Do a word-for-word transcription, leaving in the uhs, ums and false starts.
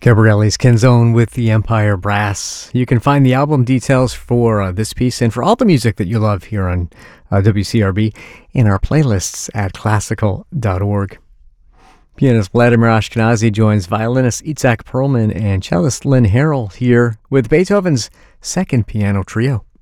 Gabrielle's Canzone with the Empire Brass. You can find the album details for uh, this piece and for all the music that you love here on uh, W C R B in our playlists at classical dot org. Pianist Vladimir Ashkenazy joins violinist Itzhak Perlman and cellist Lynn Harrell here with Beethoven's Second Piano Trio.